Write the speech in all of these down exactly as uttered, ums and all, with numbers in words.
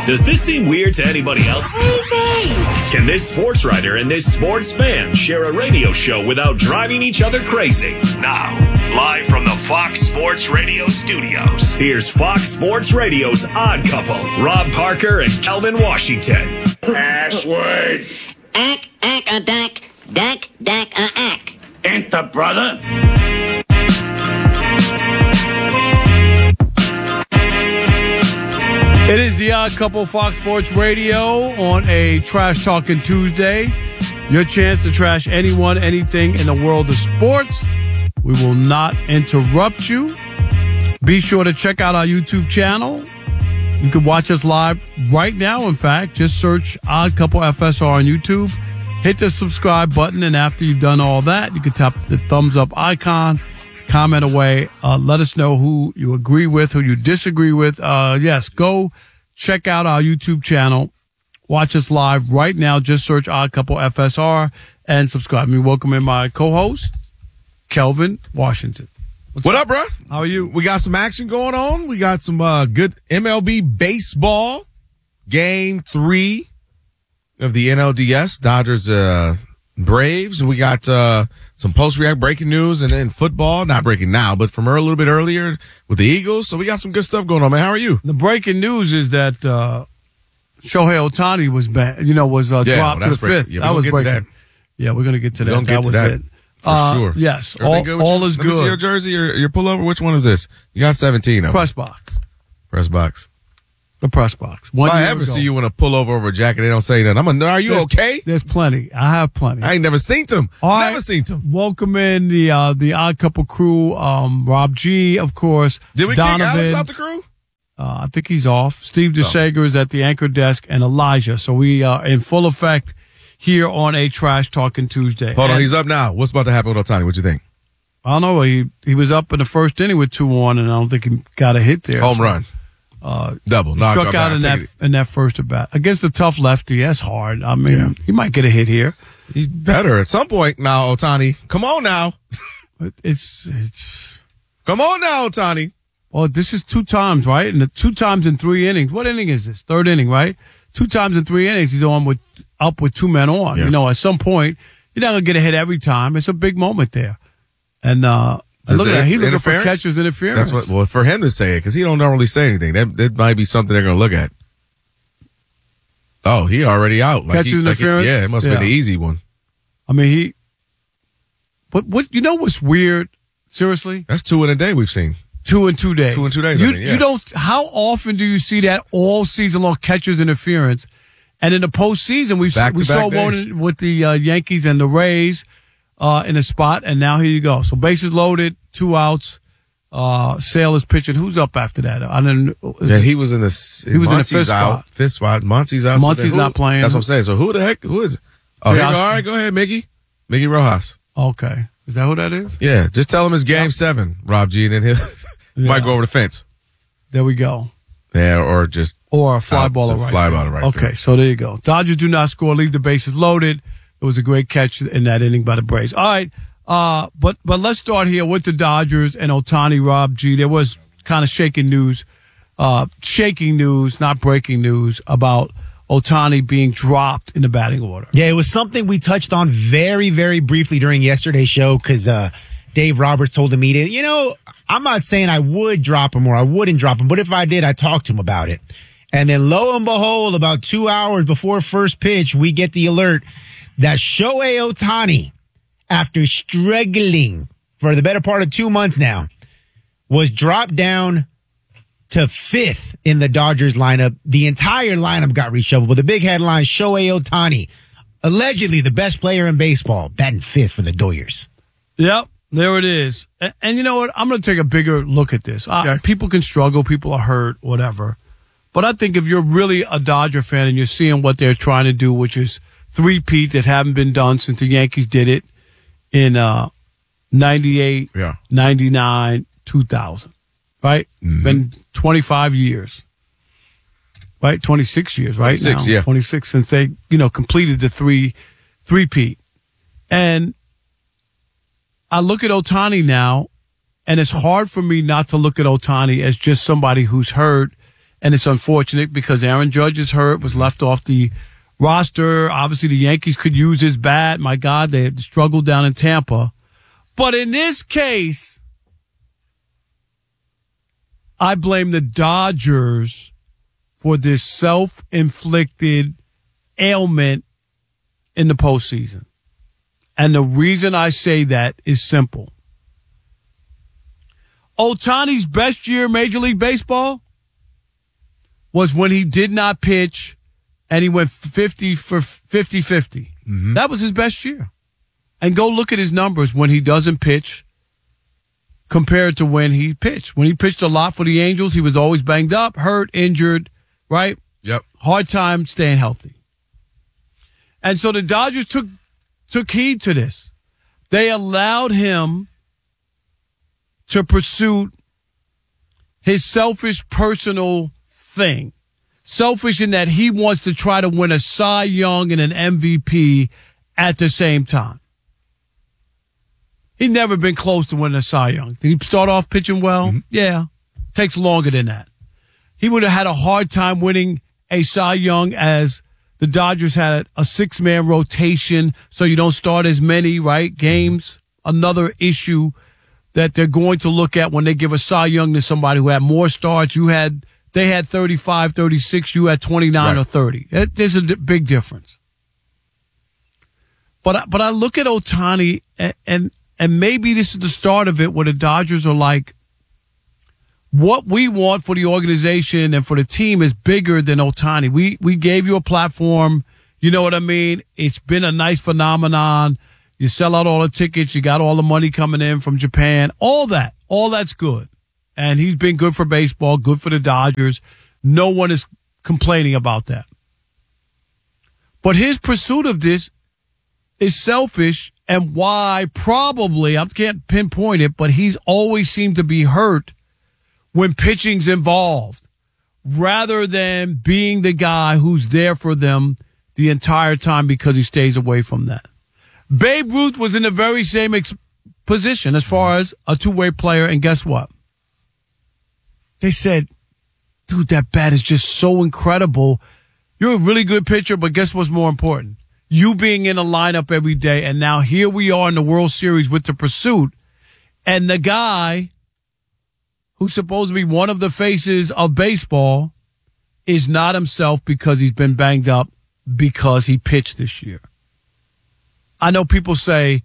Does this seem weird to anybody else? Can this sports writer and this sports fan share a radio show without driving each other crazy? Now, live from the Fox Sports Radio studios, here's Fox Sports Radio's Odd Couple, Rob Parker and Kelvin Washington. Password. Ack, ack, a dack, dack, dack, a ack. Enter, brother. It is the Odd Couple, Fox Sports Radio on a Trash Talking Tuesday. Your chance to trash anyone, anything in the world of sports. We will not interrupt you. Be sure to check out our YouTube channel. You can watch us live right now, in fact. Just search Odd Couple F S R on YouTube. Hit the subscribe button, and after you've done all that, you can tap the thumbs up icon. Comment away. Uh, let us know who you agree with, who you disagree with. Uh, yes, go check out our YouTube channel. Watch us live right now. Just search Odd Couple F S R and subscribe. Me welcome in my co-host, Kelvin Washington. What's what up, bro? How are you? We got some action going on. We got some uh, good M L B baseball. Game three of the N L D S, Dodgers, uh, Braves. And we got uh, some post-react breaking news and then football. Not breaking now, but from a little bit earlier with the Eagles. So we got some good stuff going on, man. How are you? The breaking news is that uh, Shohei Ohtani was, ban- you know, was uh, yeah, dropped well, to the break- fifth. Yeah, that was breaking. That. Yeah, we're going to get to that. We're That get was to that. it. For uh, sure. Yes. Everything All, good all you? is Let me good. see your jersey, your, your pullover. Which one is this? You got seventeen of them. Press box. Press box. The press box. One If I year ever ago. see you in a pullover over a jacket, they don't say that. I'm a, are you there's, okay? There's plenty. I have plenty. I ain't never seen them. All never right. seen them. Welcome in the uh, the Odd Couple crew. Um, Rob G, of course. Did we Donovan. kick Alex out the crew? Uh, I think he's off. Steve DeSager is at the anchor desk, and Elijah. So we are in full effect here on a Trash Talking Tuesday. Hold on, And he's up now. What's about to happen with Ohtani? What you think? I don't know. He he was up in the first inning with two one, and I don't think he got a hit there. Home So, run. Uh, Double. he No, struck no, out no, in take that it. in that first at bat against a tough lefty. That's hard. I mean, Yeah. he might get a hit here. He's better at some point now, Ohtani. Come on now. But it's it's. Come on now, Ohtani. Well, this is two times, right? And the two times in three innings. What inning is this? Third inning, right? Two times in three innings, he's on with up with two men on. Yeah. You know, at some point, you're not gonna get a hit every time. It's a big moment there, and uh, and look at that. He's looking for Interference? catcher's interference. That's what. Well, for him to say it, because he don't normally say anything. That that might be something they're going to look at. Oh, he already out. Like Catcher's he, like he- interference? yeah, it must have Yeah. been the easy one. I mean, he. But what you know? What's weird? Seriously, That's two in a day we've seen. two in two days. Two in two days, You, I mean, yeah. you don't. How often do you see that all season long catcher's interference? And in the postseason, we Back we to saw back one days. with the uh, Yankees and the Rays uh, in a spot, and now here you go. So bases loaded, two outs. Uh, Sale is pitching. Who's up after that? I didn't. Yeah, he was in the s- He was in the Monty's fifth out, spot. fifth spot. Monty's out. so Monty's then who- not playing. That's what I'm saying. So who the heck? Who is it? Oh, Hey, here you go. I'll- All right, go ahead, Miggy. Miggy Rojas. Okay, is that who that is? Yeah, just tell him it's game seven, Rob G, and then he'll Yeah. might go over the fence. There we go. Yeah, or just Or a fly Out ball to or right. fly field. ball to right Okay, field. so there you go. Dodgers do not score. Leave the bases loaded. It was a great catch in that inning by the Braves. All right, uh, but but let's start here with the Dodgers and Ohtani. Rob G. There was kind of shaking news, uh, shaking news, not breaking news about Ohtani being dropped in the batting order. Yeah, it was something we touched on very, very briefly during yesterday's show because uh, Dave Roberts told the media, you know, I'm not saying I would drop him or I wouldn't drop him, but if I did, I'd talk to him about it. And then lo and behold, about two hours before first pitch, we get the alert that Shohei Ohtani, after struggling for the better part of two months now, was dropped down to fifth in the Dodgers lineup. The entire lineup got reshuffled, but the big headline, Shohei Ohtani, allegedly the best player in baseball, batting fifth for the Doyers. Yep, there it is. And, and you know what? I'm going to take a bigger look at this. I, Okay. people can struggle. People are hurt, whatever. But I think if you're really a Dodger fan and you're seeing what they're trying to do, which is three-peat that haven't been done since the Yankees did it in uh, ninety-eight, Yeah. ninety-nine, two thousand, right? It's been twenty-five years, right? twenty-six years, right? twenty-six, now. yeah. twenty-six since they, you know, completed the three, three-peat. And I look at Ohtani now, and it's hard for me not to look at Ohtani as just somebody who's hurt and it's unfortunate because Aaron Judge is hurt, was left off the roster. Obviously, the Yankees could use his bat. My God, they had struggled down in Tampa. But in this case, I blame the Dodgers for this self-inflicted ailment in the postseason. And the reason I say that is simple. Ohtani's best year in Major League Baseball was when he did not pitch and he went fifty for fifty-fifty. Mm-hmm. That was his best year. And go look at his numbers when he doesn't pitch compared to when he pitched. When he pitched a lot for the Angels, he was always banged up, hurt, injured, right? Yep. Hard time staying healthy. And so the Dodgers took took heed to this. They allowed him to pursue his selfish personal thing. Selfish in that he wants to try to win a Cy Young and an M V P at the same time. He'd never been close to winning a Cy Young. Did he start off pitching well? Mm-hmm. Yeah. Takes longer than that. He would have had a hard time winning a Cy Young as the Dodgers had a six-man rotation, so you don't start as many, right, games. Another issue that they're going to look at when they give a Cy Young to somebody who had more starts. You had, they had thirty-five, thirty-six, you had twenty-nine right. or thirty. There's a big difference. But, but I look at Ohtani, and, and, and maybe this is the start of it where the Dodgers are like, what we want for the organization and for the team is bigger than Ohtani. We, we gave you a platform. You know what I mean? It's been a nice phenomenon. You sell out all the tickets. You got all the money coming in from Japan. All that. All that's good. And he's been good for baseball, good for the Dodgers. No one is complaining about that. But his pursuit of this is selfish, and why probably, I can't pinpoint it, but he's always seemed to be hurt when pitching's involved, rather than being the guy who's there for them the entire time because he stays away from that. Babe Ruth was in the very same ex- position as far as a two-way player, and guess what? They said, dude, that bat is just so incredible. You're a really good pitcher, but guess what's more important? You being in a lineup every day, and now here we are in the World Series with the pursuit, and the guy who's supposed to be one of the faces of baseball is not himself because he's been banged up because he pitched this year. I know people say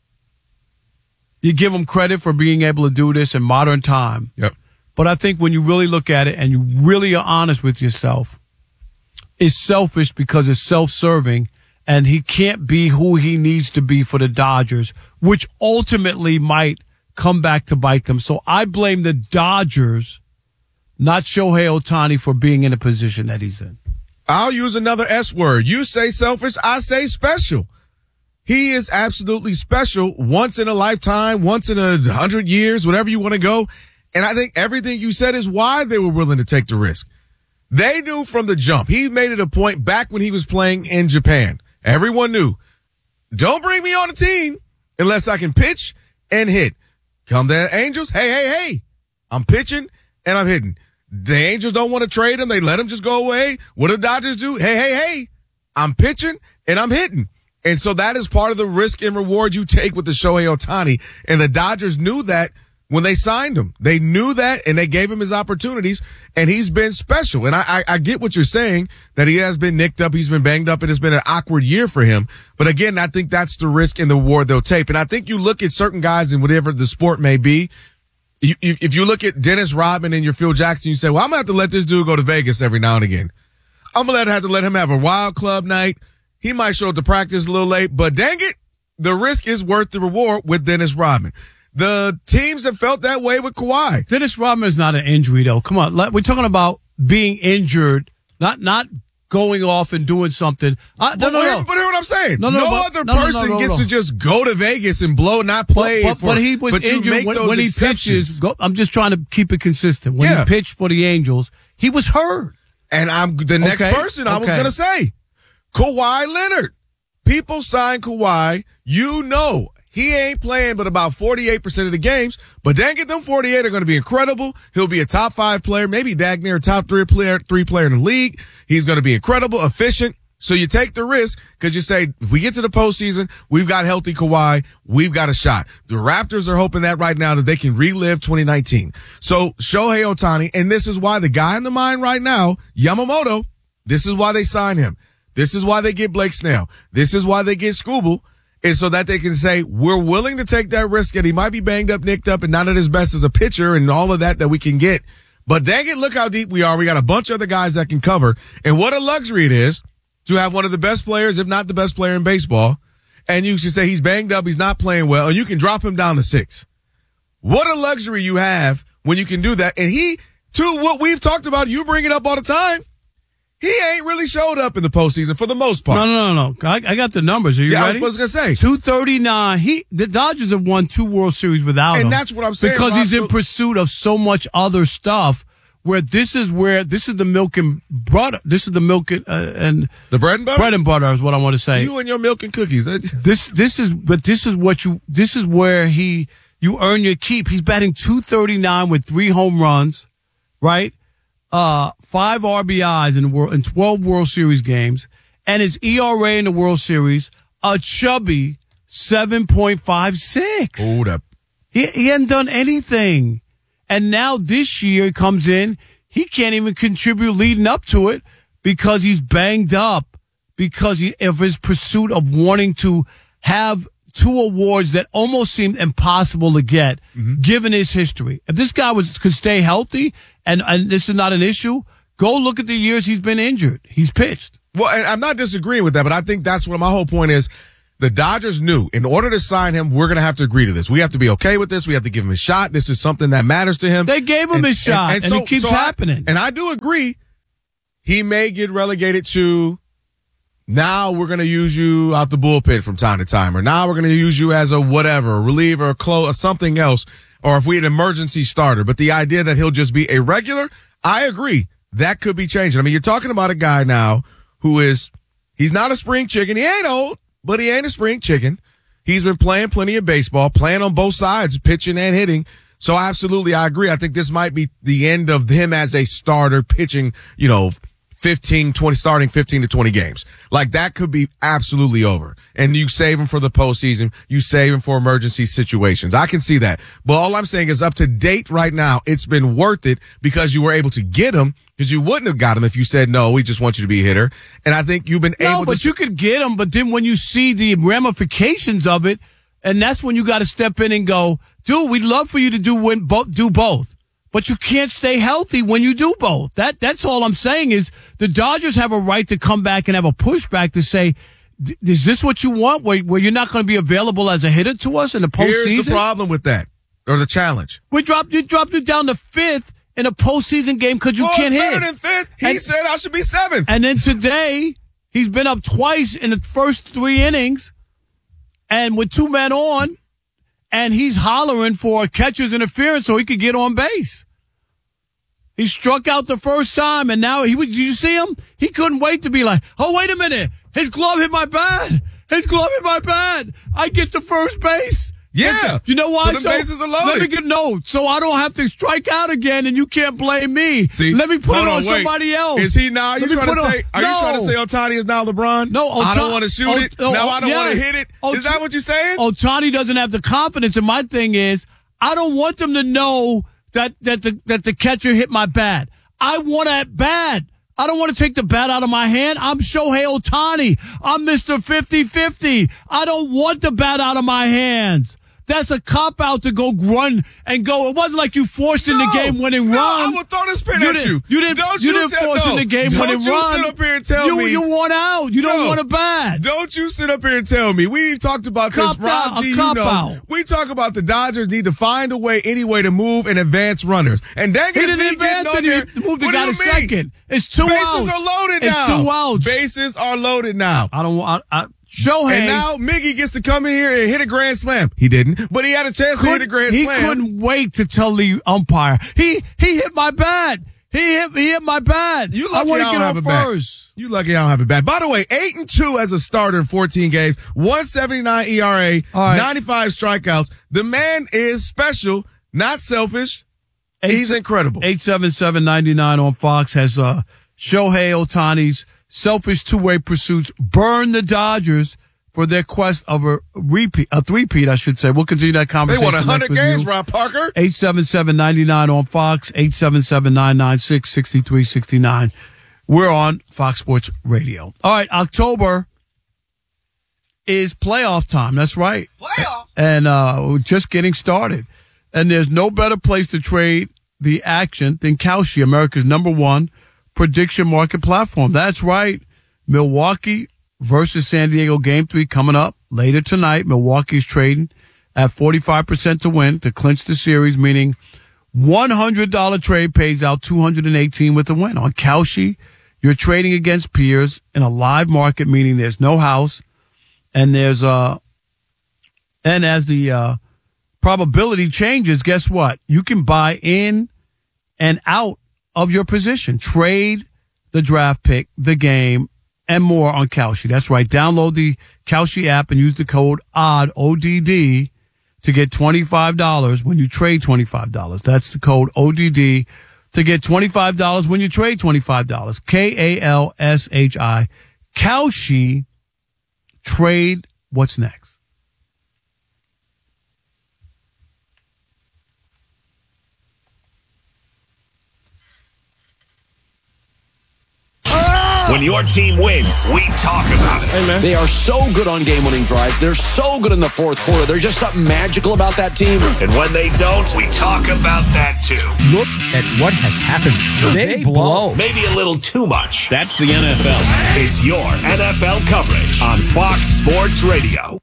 you give him credit for being able to do this in modern time. Yep. But I think when you really look at it and you really are honest with yourself, it's selfish because it's self-serving, and he can't be who he needs to be for the Dodgers, which ultimately might come back to bite them. So I blame the Dodgers, not Shohei Ohtani, for being in the position that he's in. I'll use another S word. You say selfish, I say special. He is absolutely special, once in a lifetime, once in a hundred years, whatever you want to go. And I think everything you said is why they were willing to take the risk. They knew from the jump. He made it a point back when he was playing in Japan. Everyone knew, don't bring me on the team unless I can pitch and hit. Come to Angels. Hey, hey, hey, I'm pitching and I'm hitting. The Angels don't want to trade him. They let him just go away. What do the Dodgers do? Hey, hey, hey, I'm pitching and I'm hitting. And so that is part of the risk and reward you take with the Shohei Ohtani. And the Dodgers knew that when they signed him. They knew that, and they gave him his opportunities, and he's been special. And I, I, I get what you're saying, that he has been nicked up, he's been banged up, and it's been an awkward year for him. But again, I think that's the risk and the reward they'll take. And I think you look at certain guys in whatever the sport may be, you, you, if you look at Dennis Rodman and your Phil Jackson, you say, well, I'm going to have to let this dude go to Vegas every now and again. I'm going to have to let him have a wild club night. He might show up to practice a little late, but dang it, the risk is worth the reward with Dennis Rodman. The teams have felt that way with Kawhi. Dennis Rodman is not an injury, though. Come on. We're talking about being injured, not not going off and doing something. Uh, but, no, no, hear, no. but hear what I'm saying. No, no, no but, other no, person no, no, no, gets no. to just go to Vegas and blow, not play. But, but, for, but he was but injured when, when he pitches. Go, I'm just trying to keep it consistent. When yeah. he pitched for the Angels, he was hurt. And I'm the next okay. person I okay. was going to say, Kawhi Leonard. People sign Kawhi. You know He ain't playing but about forty-eight percent of the games, but dang it, them forty-eight are going to be incredible. He'll be a top five player, maybe dag near a top three player, three player in the league. He's going to be incredible, efficient. So you take the risk because you say, if we get to the postseason, we've got healthy Kawhi, we've got a shot. The Raptors are hoping that right now that they can relive twenty nineteen. So Shohei Ohtani, and this is why the guy in the mind right now, Yamamoto, this is why they sign him. This is why they get Blake Snell. This is why they get Scooble, is so that they can say, we're willing to take that risk, and he might be banged up, nicked up, and not at his best as a pitcher and all of that that we can get. But dang it, look how deep we are. We got a bunch of other guys that can cover. And what a luxury it is to have one of the best players, if not the best player in baseball, and you should say he's banged up, he's not playing well, and you can drop him down to six. What a luxury you have when you can do that. And he, to what we've talked about, you bring it up all the time, he ain't really showed up in the postseason for the most part. No, no, no, no. I, I got the numbers. Are you yeah, ready? I was going to say. two thirty-nine. He, the Dodgers have won two World Series without and him. And that's what I'm saying. Because Rob, he's in so- pursuit of so much other stuff. Where this is where this is the milk and butter. This is the milk and, uh, and the bread and butter. Bread and butter is what I want to say. You and your milk and cookies. This this is but this is what you this is where he you earn your keep. He's batting two thirty-nine with three home runs, right? Uh, five R B Is in the world in twelve World Series games, and his E R A in the World Series a chubby seven point five six. Hold up. He he hadn't done anything. And now this year he comes in, he can't even contribute leading up to it because he's banged up because he, of his pursuit of wanting to have two awards that almost seemed impossible to get mm-hmm. given his history. If this guy was could stay healthy and, and this is not an issue, go look at the years he's been injured. He's pitched. Well, and I'm not disagreeing with that, but I think that's what my whole point is. The Dodgers knew in order to sign him, we're going to have to agree to this. We have to be okay with this. We have to give him a shot. This is something that matters to him. They gave him and, his shot, and, and, and so, it keeps so happening. I, and I do agree. He may get relegated to now we're going to use you out the bullpen from time to time, or now we're going to use you as a whatever, a reliever, a close, or something else, or if we had an emergency starter. But the idea that he'll just be a regular, I agree. That could be changing. I mean, you're talking about a guy now who is, he's not a spring chicken. He ain't old. But he ain't a spring chicken. He's been playing plenty of baseball, playing on both sides, pitching and hitting. So absolutely, I agree. I think this might be the end of him as a starter pitching, you know, fifteen, twenty, starting fifteen to twenty games. Like that could be absolutely over. And you save him for the postseason. You save him for emergency situations. I can see that. But all I'm saying is up to date right now, it's been worth it because you were able to get him. Because you wouldn't have got him if you said, no, we just want you to be a hitter. And I think you've been no, able to. No, but to. you could get him. But then when you see the ramifications of it, and that's when you got to step in and go, dude, we'd love for you to do win, bo- do both. But you can't stay healthy when you do both. That That's all I'm saying is the Dodgers have a right to come back and have a pushback to say, is this what you want, where, where you're not going to be available as a hitter to us in the postseason? Here's the problem with that, or the challenge. We dropped you dropped it down to fifth in a postseason game because you well, can't it's hit. Better than fifth. He and, said I should be seventh. And then today, he's been up twice in the first three innings, and with two men on, and he's hollering for a catcher's interference so he could get on base. He struck out the first time, and now he. Did you see him? He couldn't wait to be like, "Oh, wait a minute! His glove hit my bat. His glove hit my bat. I get to first base." Yeah. You know why? So the so, bases are loaded. Let me get no, so I don't have to strike out again, and you can't blame me. See, let me put it on, on somebody else. Is he now? Are you trying to say? On, are no. you trying to say Ohtani is now LeBron? No, Ota- I don't want to shoot o- it. o- now I don't yeah. want to hit it. Ota- is that what you're saying? Ohtani doesn't have the confidence, and my thing is, I don't want them to know that that the that the catcher hit my bat. I want that bat. I don't want to take the bat out of my hand. I'm Shohei Ohtani. I'm Mister fifty-fifty. I don't want the bat out of my hands. That's a cop-out to go run and go. It wasn't like you forced in no, the game-winning no, run. I would throw this pin you at you. You didn't, don't you you didn't tell, force no, in the game-winning don't you run. sit up here and tell you, me. You want out. You don't no, want a bat. Don't you sit up here and tell me. We talked about cop this, Rob out, G, you cop know. Out. We talk about the Dodgers need to find a way, any way to move and advance runners. And dang it, he didn't me advance getting on and there. he moved the What guy do to you mean? second. It's two Bases outs. Bases are loaded it's now. It's two outs. Bases are loaded now. I don't want. I, I, Shohei. And now Miggy gets to come in here and hit a grand slam. He didn't, but he had a chance could, to hit a grand he slam. He couldn't wait to tell the umpire. He he hit my bat. He hit, he hit my bat. You I lucky want I to don't get have on a bat. first. You lucky I don't have a bat. By the way, eight and two as a starter in fourteen games, one seventy-nine E R A, All right. ninety-five strikeouts. The man is special, not selfish. He's incredible. eight seven seven ninety-nine on Fox has uh, Shohei Ohtani's selfish two-way pursuits burn the Dodgers for their quest of a repeat, a three-peat, I should say. We'll continue that They conversation. won one hundred next with games, you. Rob Parker. eight seven seven ninety-nine on Fox, eight seven seven nine nine six six three six nine. We're on Fox Sports Radio. All right, October is playoff time. That's right. Playoff? And uh, we're just getting started. And there's no better place to trade the action than Kalshi, America's number one prediction market platform. That's right. Milwaukee versus San Diego game three coming up later tonight. Milwaukee's trading at forty-five percent to win to clinch the series, meaning one hundred dollars trade pays out two hundred eighteen with the win. On Kalshi, you're trading against peers in a live market, meaning there's no house and there's uh and as the uh probability changes, guess what? You can buy in and out of your position, trade the draft pick, the game, and more on Kalshi. That's right. Download the Kalshi app and use the code O D D, O D D, to get twenty-five dollars when you trade twenty-five dollars. That's the code O D D to get twenty-five dollars when you trade twenty-five dollars. K A L S H I. Kalshi. Trade what's next. When your team wins, we talk about it. Hey, man. They are so good on game-winning drives. They're so good in the fourth quarter. There's just something magical about that team. And when they don't, we talk about that too. Look at what has happened. They, blow. Maybe a little too much. That's the N F L. It's your N F L coverage on Fox Sports Radio.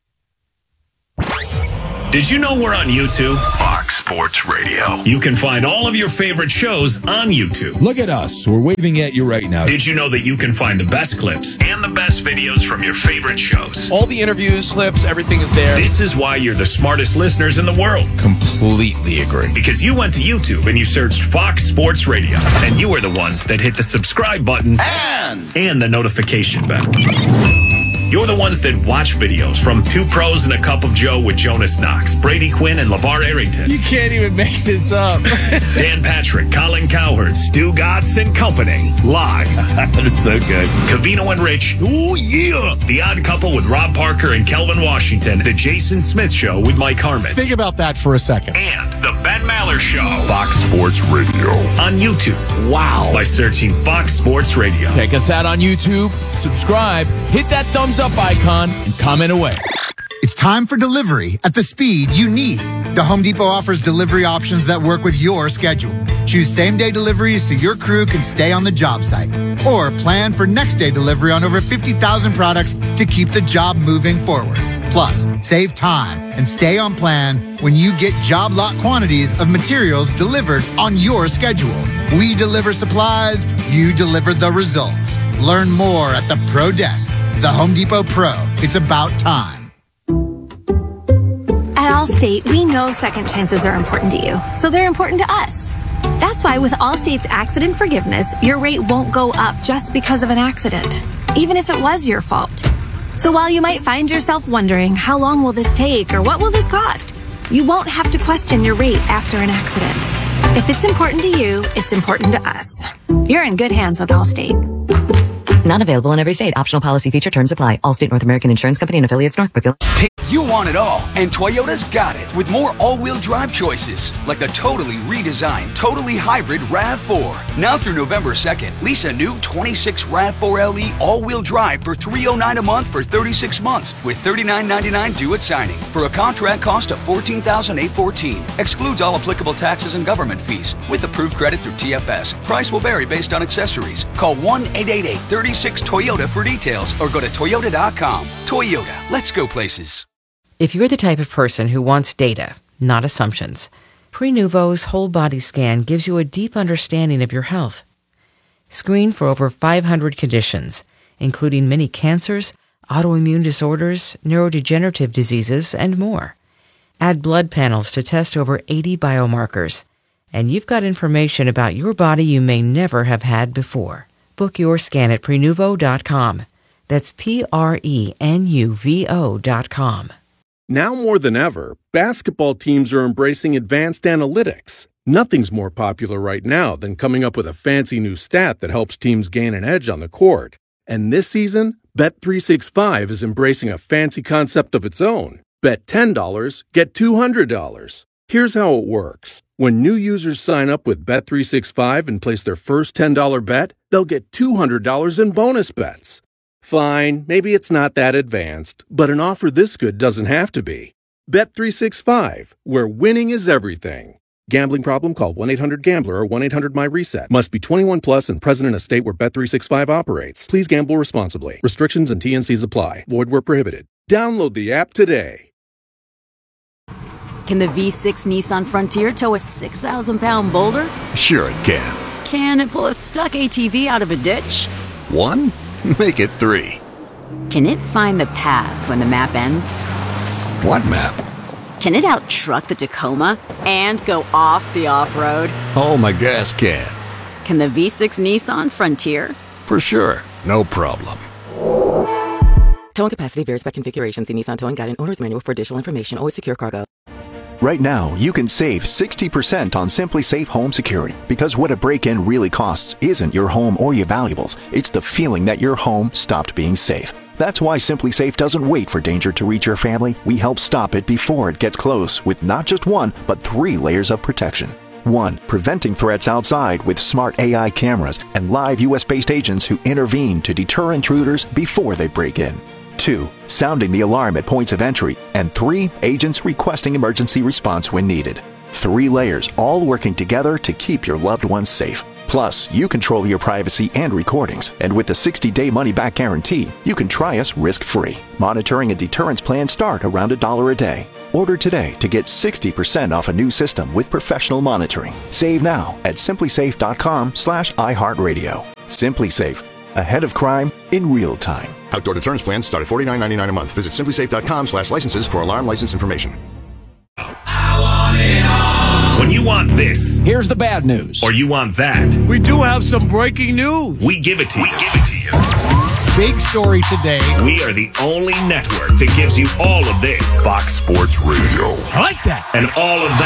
Did you know we're on YouTube? Fox Sports Radio. You can find all of your favorite shows on YouTube. Look at us. We're waving at you right now. Did you know that you can find the best clips and the best videos from your favorite shows? All the interviews, clips, everything is there. This is why you're the smartest listeners in the world. Completely agree. Because you went to YouTube and you searched Fox Sports Radio. And you are the ones that hit the subscribe button and, and the notification bell. You're the ones that watch videos from Two Pros and a Cup of Joe with Jonas Knox, Brady Quinn, and LeVar Arrington. You can't even make this up. Dan Patrick, Colin Cowherd, Stu Gatz and company. Live. That's so good. Cavino and Rich. Oh, yeah. The Odd Couple with Rob Parker and Kelvin Washington. The Jason Smith Show with Mike Harmon. Think about that for a second. And the Ben Maller Show. Fox Sports Radio. On YouTube. Wow. By searching Fox Sports Radio. Check us out on YouTube. Subscribe. Hit that thumbs up icon and comment away. It's time for delivery at the speed you need. The Home Depot offers delivery options that work with your schedule. Choose same-day deliveries so your crew can stay on the job site. Or plan for next-day delivery on over fifty thousand products to keep the job moving forward. Plus, save time and stay on plan when you get job lot quantities of materials delivered on your schedule. We deliver supplies, you deliver the results. Learn more at the Pro Desk. The Home Depot Pro. It's about time. At Allstate, we know second chances are important to you, so they're important to us. That's why with Allstate's accident forgiveness, your rate won't go up just because of an accident, even if it was your fault. So while you might find yourself wondering, how long will this take or what will this cost? You won't have to question your rate after an accident. If it's important to you, it's important to us. You're in good hands with Allstate. Not available in every state. Optional policy feature terms apply. Allstate North American Insurance Company and affiliates, Northbrook. You want it all, and Toyota's got it with more all-wheel drive choices, like the totally redesigned, totally hybrid RAV four. Now through November second, lease a new twenty-six RAV four L E all-wheel drive for three hundred nine dollars a month for thirty-six months, with thirty-nine ninety-nine due at signing, for a contract cost of fourteen thousand eight hundred fourteen dollars. Excludes all applicable taxes and government fees, with approved credit through T F S. Price will vary based on accessories. Call one eight eight eight, three six, Toyota for details, or go to toyota dot com. Toyota, let's go places. If you're the type of person who wants data, not assumptions, Prenuvo's whole body scan gives you a deep understanding of your health. Screen for over five hundred conditions, including many cancers, autoimmune disorders, neurodegenerative diseases, and more. Add blood panels to test over eighty biomarkers. And you've got information about your body you may never have had before. Book your scan at prenuvo dot com. That's P R E N U V O dot com. Now more than ever, basketball teams are embracing advanced analytics. Nothing's more popular right now than coming up with a fancy new stat that helps teams gain an edge on the court. And this season, Bet three sixty-five is embracing a fancy concept of its own. Bet ten dollars, get two hundred dollars. Here's how it works. When new users sign up with Bet three sixty-five and place their first ten dollars bet, they'll get two hundred dollars in bonus bets. Fine, maybe it's not that advanced, but an offer this good doesn't have to be. Bet three sixty-five, where winning is everything. Gambling problem? Call one eight hundred gambler or one eight hundred my reset. Must be twenty-one plus and present in a state where Bet three sixty-five operates. Please gamble responsibly. Restrictions and T N Cs apply. Void where prohibited. Download the app today. Can the V six Nissan Frontier tow a six thousand pound boulder? Sure it can. Can it pull a stuck A T V out of a ditch? One? Make it three. Can it find the path when the map ends? What map? Can it out-truck the Tacoma and go off the off-road? Oh, my gas can. Can the V six Nissan Frontier? For sure. No problem. Towing capacity varies by configuration. See Nissan Towing Guide and Owner's Manual for additional information. Always secure cargo. Right now, you can save sixty percent on Simply Safe Home Security, because what a break-in really costs isn't your home or your valuables. It's the feeling that your home stopped being safe. That's why Simply Safe doesn't wait for danger to reach your family. We help stop it before it gets close with not just one, but three layers of protection. One, preventing threats outside with smart A I cameras and live U S-based agents who intervene to deter intruders before they break in. Two, sounding the alarm at points of entry. And three, agents requesting emergency response when needed. Three layers, all working together to keep your loved ones safe. Plus, you control your privacy and recordings. And with the sixty-day money-back guarantee, you can try us risk-free. Monitoring and deterrence plans start around a dollar a day. Order today to get sixty percent off a new system with professional monitoring. Save now at simplysafe.com slash iHeartRadio. SimpliSafe. Ahead of crime in real time. Outdoor deterrence plans start at forty-nine ninety-nine a month. Visit simplysafe.com slash licenses for alarm license information. I want it all. When you want this, here's the bad news. Or you want that, we do have some breaking news. We give it to you. We give it to you. Big story today. We are the only network that gives you all of this. Fox Sports Radio. I like that. And all of that.